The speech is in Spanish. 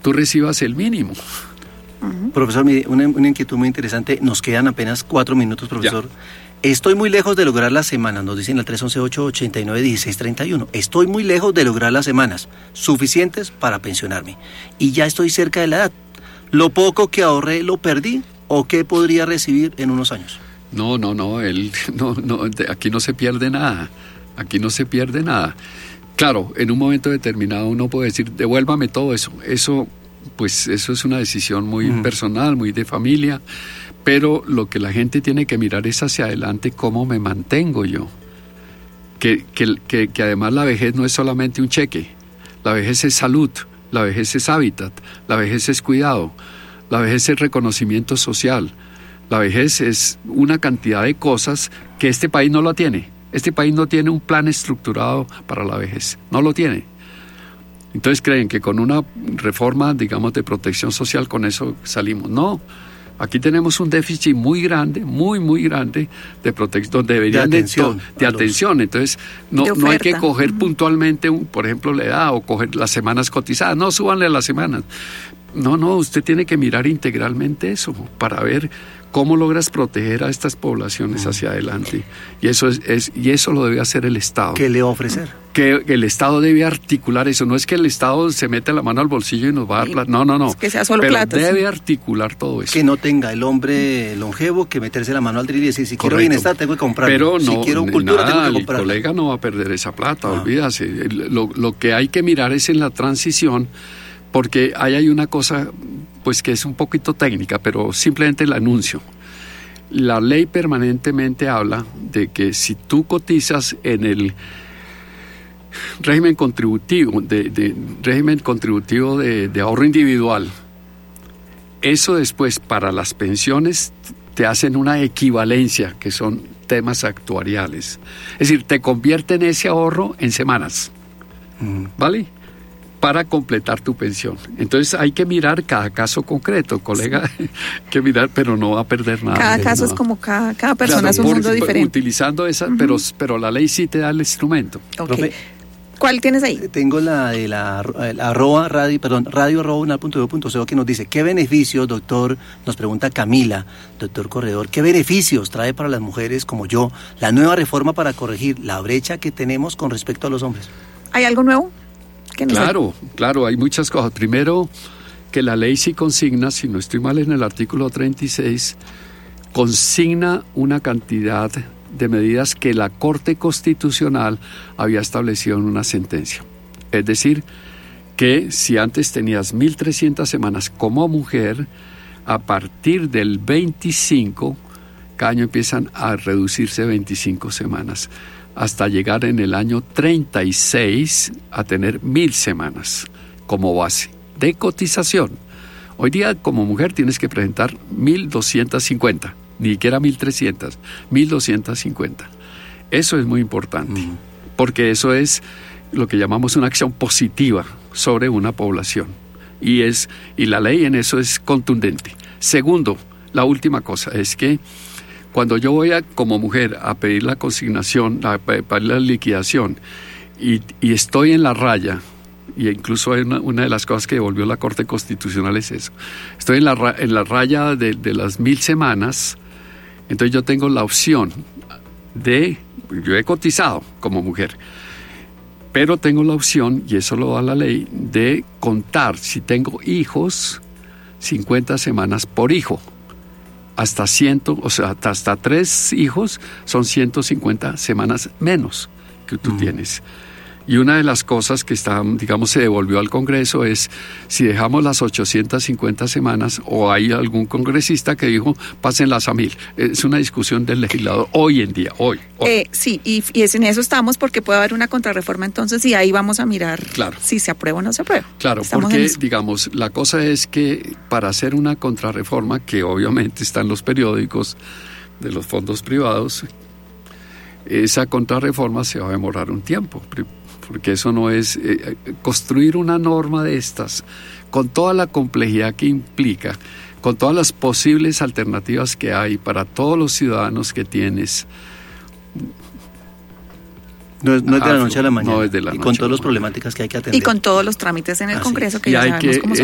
tú recibas el mínimo. Profesor, mire, una inquietud muy interesante. Nos quedan apenas 4 minutos, profesor. Ya. Estoy muy lejos de lograr las semanas, nos dicen al 311-889-1631. Estoy muy lejos de lograr las semanas suficientes para pensionarme. Y ya estoy cerca de la edad. ¿Lo poco que ahorré lo perdí o qué podría recibir en unos años? No, aquí no se pierde nada. Aquí no se pierde nada. Claro, en un momento determinado uno puede decir, devuélvame todo eso. Eso es una decisión muy personal, muy de familia, pero lo que la gente tiene que mirar es hacia adelante, cómo me mantengo yo. Que además la vejez no es solamente un cheque, la vejez es salud, la vejez es hábitat, la vejez es cuidado, la vejez es reconocimiento social, la vejez es una cantidad de cosas que este país no lo tiene. Este país no tiene un plan estructurado para la vejez, no lo tiene. Entonces creen que con una reforma, digamos, de protección social, con eso salimos. No, aquí tenemos un déficit muy grande, muy grande de protección, de atención. Entonces no hay que coger puntualmente, por ejemplo, la edad o coger las semanas cotizadas. No, súbanle las semanas. No, usted tiene que mirar integralmente eso para ver cómo logras proteger a estas poblaciones hacia adelante. Y eso lo debe hacer el Estado. ¿Qué le va a ofrecer? Que el Estado debe articular eso. No es que el Estado se mete la mano al bolsillo y nos va a dar plata. No. Es que sea solo pero plata. Debe articular todo eso. Que no tenga el hombre longevo que meterse la mano al drill y decir, si quiero bienestar, tengo que comprar. Pero si quiero cultura, tengo que comprar. El colega no va a perder esa plata, olvídase. Lo que hay que mirar es en la transición, porque ahí hay una cosa pues que es un poquito técnica, pero simplemente la anuncio. La ley permanentemente habla de que si tú cotizas en el régimen contributivo de ahorro individual, eso después para las pensiones te hacen una equivalencia, que son temas actuariales. Es decir, te convierten ese ahorro en semanas, ¿vale?, para completar tu pensión. Entonces hay que mirar cada caso concreto, colega, que mirar, pero no va a perder nada. Cada caso es como cada persona, es un mundo diferente. Utilizando esa, pero la ley sí te da el instrumento. Okay. Profe, ¿cuál tienes ahí? Tengo la de radio@unal.edu.co, que nos dice, ¿qué beneficios, doctor? Nos pregunta Camila, doctor Corredor, ¿qué beneficios trae para las mujeres como yo la nueva reforma para corregir la brecha que tenemos con respecto a los hombres? ¿Hay algo nuevo? Claro, hay muchas cosas. Primero, que la ley sí consigna, si no estoy mal en el artículo 36, consigna una cantidad de medidas que la Corte Constitucional había establecido en una sentencia. Es decir, que si antes tenías 1.300 semanas como mujer, a partir del 25, cada año empiezan a reducirse 25 semanas. Hasta llegar en el año 36 a tener 1.000 semanas como base de cotización. Hoy día como mujer tienes que presentar 1.250, ni siquiera 1.300, 1.250. Eso es muy importante, porque eso es lo que llamamos una acción positiva sobre una población. Y la ley en eso es contundente. Segundo, la última cosa es que cuando yo voy como mujer a pedir la consignación, a pedir la liquidación, y estoy en la raya, y incluso una de las cosas que devolvió la Corte Constitucional es eso, estoy en la raya de las 1.000 semanas, entonces yo tengo la opción yo he cotizado como mujer, pero tengo la opción, y eso lo da la ley, de contar, si tengo hijos, 50 semanas por hijo. Hasta 3 hijos son 150 semanas menos que tú tienes. Y una de las cosas que se devolvió al Congreso es si dejamos las 850 semanas, o hay algún congresista que dijo pásenlas a 1.000. Es una discusión del legislador hoy en día, hoy. Sí, y en eso estamos, porque puede haber una contrarreforma entonces, y ahí vamos a mirar si se aprueba o no se aprueba. Claro, porque la cosa es que para hacer una contrarreforma, que obviamente está en los periódicos de los fondos privados, esa contrarreforma se va a demorar un tiempo, porque eso no es construir una norma de estas con toda la complejidad que implica, con todas las posibles alternativas que hay para todos los ciudadanos que tienes. No es de la noche a la mañana. No es de la noche. Y con todas las problemáticas que hay que atender. Y con todos los trámites en el Congreso que ya sabemos cómo son.